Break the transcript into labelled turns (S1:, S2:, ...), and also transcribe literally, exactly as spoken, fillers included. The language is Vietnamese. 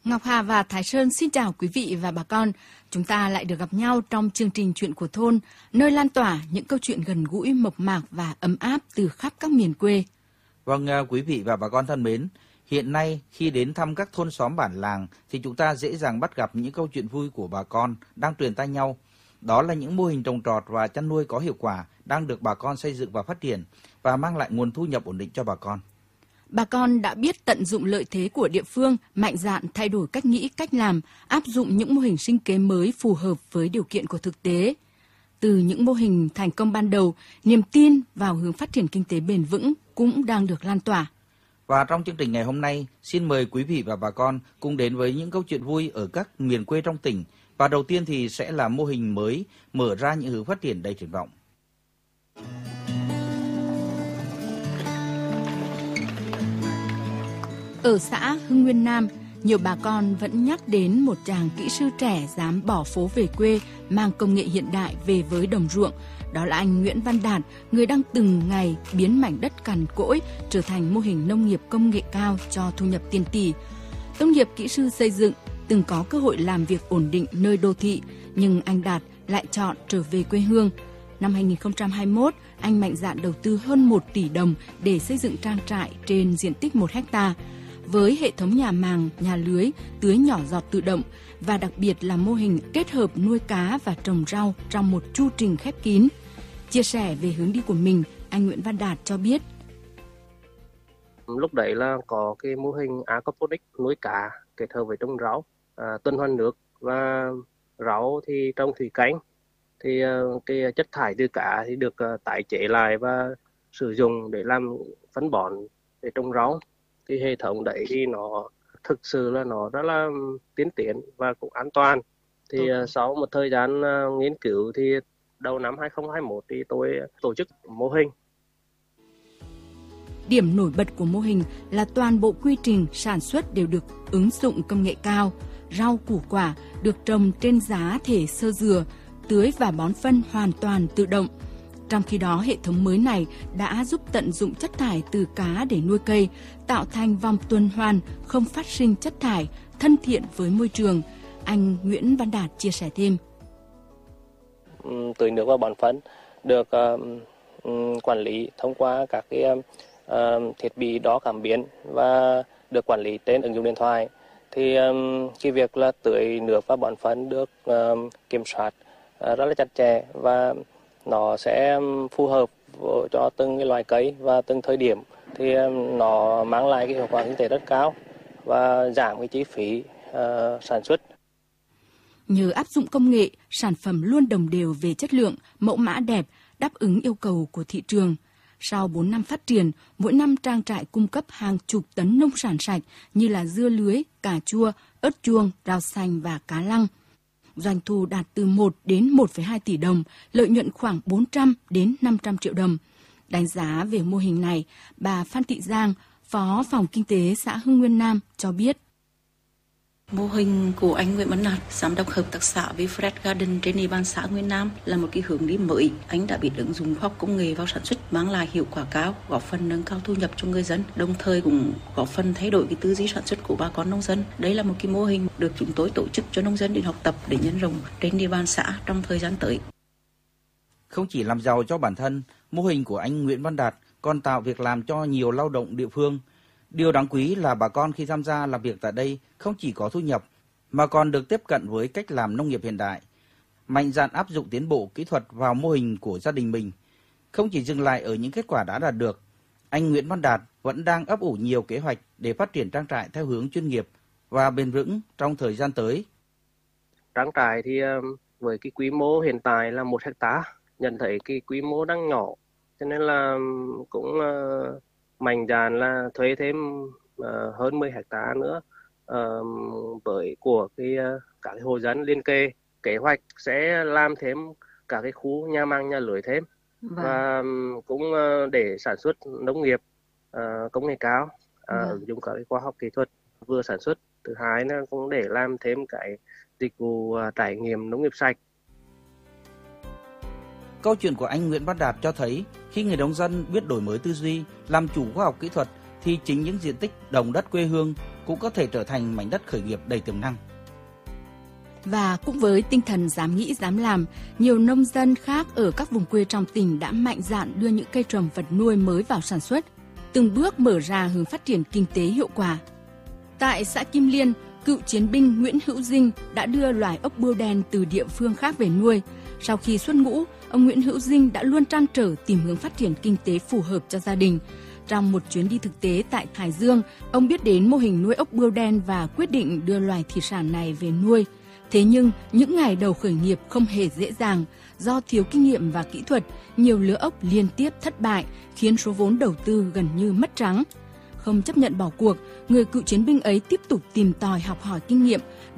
S1: Ngọc Hà và Thái Sơn xin chào quý vị và bà con. Chúng ta lại được gặp nhau trong chương trình Chuyện của thôn, nơi lan tỏa những câu chuyện gần gũi, mộc mạc và ấm áp từ khắp các miền quê.
S2: Vâng, quý vị và bà con thân mến, hiện nay khi đến thăm các thôn xóm bản làng thì chúng ta dễ dàng bắt gặp những câu chuyện vui của bà con đang truyền tai nhau. Đó là những mô hình trồng trọt và chăn nuôi có hiệu quả đang được bà con xây dựng và phát triển và mang lại nguồn thu nhập ổn định cho bà con.
S1: Bà con đã biết tận dụng lợi thế của địa phương, mạnh dạn thay đổi cách nghĩ, cách làm, áp dụng những mô hình sinh kế mới phù hợp với điều kiện của thực tế. Từ những mô hình thành công ban đầu, niềm tin vào hướng phát triển kinh tế bền vững cũng đang được lan tỏa.
S2: Và trong chương trình ngày hôm nay, xin mời quý vị và bà con cùng đến với những câu chuyện vui ở các miền quê trong tỉnh. Và đầu tiên thì sẽ là mô hình mới mở ra những hướng phát triển đầy triển vọng.
S1: Ở xã Hưng Nguyên Nam, nhiều bà con vẫn nhắc đến một chàng kỹ sư trẻ dám bỏ phố về quê, mang công nghệ hiện đại về với đồng ruộng. Đó là anh Nguyễn Văn Đạt, người đang từng ngày biến mảnh đất cằn cỗi trở thành mô hình nông nghiệp công nghệ cao cho thu nhập tiền tỷ. Tốt nghiệp kỹ sư xây dựng, từng có cơ hội làm việc ổn định nơi đô thị, nhưng anh Đạt lại chọn trở về quê hương. Năm hai nghìn không trăm hai mươi mốt, anh mạnh dạn đầu tư hơn một tỷ đồng để xây dựng trang trại trên diện tích một hectare. Với hệ thống nhà màng, nhà lưới, tưới nhỏ giọt tự động và đặc biệt là mô hình kết hợp nuôi cá và trồng rau trong một chu trình khép kín. Chia sẻ về hướng đi của mình, anh Nguyễn Văn Đạt cho biết.
S3: Lúc đấy là có cái mô hình aquaponics nuôi cá kết hợp với trồng rau, à, tuần hoàn nước và rau thì trồng thủy canh. Thì uh, cái chất thải từ cá thì được uh, tái chế lại và sử dụng để làm phân bón để trồng rau. Cái hệ thống đấy thì nó thực sự là nó rất là tiến tiến và cũng an toàn. Thì uh, sau một thời gian uh, nghiên cứu thì đầu năm hai nghìn không trăm hai mươi mốt thì tôi tổ chức mô hình.
S1: Điểm nổi bật của mô hình là toàn bộ quy trình sản xuất đều được ứng dụng công nghệ cao. Rau củ quả được trồng trên giá thể sơ dừa, tưới và bón phân hoàn toàn tự động. Trong khi đó, hệ thống mới này đã giúp tận dụng chất thải từ cá để nuôi cây, tạo thành vòng tuần hoàn, không phát sinh chất thải, thân thiện với môi trường. Anh Nguyễn Văn Đạt chia sẻ thêm.
S3: Tưới nước và bón phân được uh, um, quản lý thông qua các cái uh, thiết bị đo cảm biến và được quản lý trên ứng dụng điện thoại. Thì um, cái việc là tưới nước và bón phân được uh, kiểm soát uh, rất là chặt chẽ và nó sẽ phù hợp cho từng cái loài cây và từng thời điểm. Thì um, nó mang lại cái hiệu quả kinh tế rất cao và giảm cái chi phí uh, sản xuất.
S1: Nhờ áp dụng công nghệ, sản phẩm luôn đồng đều về chất lượng, mẫu mã đẹp, đáp ứng yêu cầu của thị trường. Sau bốn năm phát triển, mỗi năm trang trại cung cấp hàng chục tấn nông sản sạch như là dưa lưới, cà chua, ớt chuông, rau xanh và cá lăng. Doanh thu đạt từ một đến một phẩy hai tỷ đồng, lợi nhuận khoảng bốn trăm đến năm trăm triệu đồng. Đánh giá về mô hình này, bà Phan Thị Giang, Phó Phòng Kinh tế xã Hưng Nguyên Nam cho biết.
S4: Mô hình của anh Nguyễn Văn Đạt, giám đốc hợp tác xã Vifred Garden trên địa bàn xã Nguyên Nam là một cái hướng đi mới. Anh đã biết ứng dụng khoa học công nghệ vào sản xuất mang lại hiệu quả cao, góp phần nâng cao thu nhập cho người dân, đồng thời cũng góp phần thay đổi cái tư duy sản xuất của bà con nông dân. Đây là một cái mô hình được chúng tôi tổ chức cho nông dân đến học tập để nhân rộng trên địa bàn xã trong thời gian tới.
S2: Không chỉ làm giàu cho bản thân, mô hình của anh Nguyễn Văn Đạt còn tạo việc làm cho nhiều lao động địa phương. Điều đáng quý là bà con khi tham gia làm việc tại đây không chỉ có thu nhập, mà còn được tiếp cận với cách làm nông nghiệp hiện đại, mạnh dạn áp dụng tiến bộ kỹ thuật vào mô hình của gia đình mình. Không chỉ dừng lại ở những kết quả đã đạt được, anh Nguyễn Văn Đạt vẫn đang ấp ủ nhiều kế hoạch để phát triển trang trại theo hướng chuyên nghiệp và bền vững trong thời gian tới.
S3: Trang trại thì với cái quy mô hiện tại là một hectare, nhận thấy cái quy mô đang nhỏ, cho nên là cũng mạnh dạn là thuê thêm uh, hơn mười hectare nữa uh, với của cái uh, các cái hộ dân liên kề. Kế hoạch sẽ làm thêm các cái khu nhà màng nhà lưới thêm. Vâng. Và um, cũng uh, để sản xuất nông nghiệp uh, công nghệ cao, uh, vâng. ứng dụng các cái khoa học kỹ thuật vừa sản xuất. Thứ hai là cũng để làm thêm cái dịch vụ uh, trải nghiệm nông nghiệp sạch.
S2: Câu chuyện của anh Nguyễn Văn Đạt cho thấy khi người nông dân biết đổi mới tư duy, làm chủ khoa học kỹ thuật thì chính những diện tích đồng đất quê hương cũng có thể trở thành mảnh đất khởi nghiệp đầy tiềm năng.
S1: Và cũng với tinh thần dám nghĩ dám làm, nhiều nông dân khác ở các vùng quê trong tỉnh đã mạnh dạn đưa những cây trồng vật nuôi mới vào sản xuất, từng bước mở ra hướng phát triển kinh tế hiệu quả. Tại xã Kim Liên, cựu chiến binh Nguyễn Hữu Dinh đã đưa loài ốc bươu đen từ địa phương khác về nuôi. Sau khi xuất ngũ, ông Nguyễn Hữu Dinh đã luôn trăn trở tìm hướng phát triển kinh tế phù hợp cho gia đình. Trong một chuyến đi thực tế tại Hải Dương, ông biết đến mô hình nuôi ốc bươu đen và quyết định đưa loài thủy sản này về nuôi. Thế nhưng, những ngày đầu khởi nghiệp không hề dễ dàng. Do thiếu kinh nghiệm và kỹ thuật, nhiều lứa ốc liên tiếp thất bại, khiến số vốn đầu tư gần như mất trắng. Không chấp nhận bỏ cuộc, người cựu chiến binh ấy tiếp tục tìm tòi học hỏi kinh nghiệm,